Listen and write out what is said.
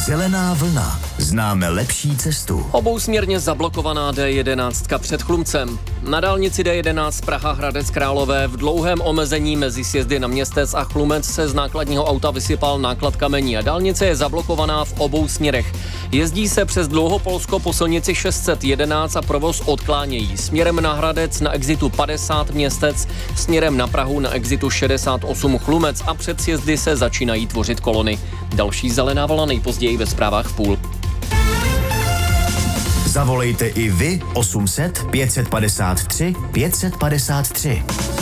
Zelená vlna. Známe lepší cestu. Obousměrně zablokovaná D11 před Chlumcem. Na dálnici D11 Praha Hradec Králové v dlouhém omezení mezi sjezdy na Městec a Chlumec se z nákladního auta vysypal náklad kamení a dálnice je zablokovaná v obou směrech. Jezdí se přes Dlouhopolsko po silnici 611 a provoz odklánějí směrem na Hradec na exitu 50 Městec, směrem na Prahu na exitu 68 Chlumec a před sjezdy se začínají tvořit kolony. Další zelená vlna nejpozději ve zprávách v půl. Zavolejte i vy 800 553 553.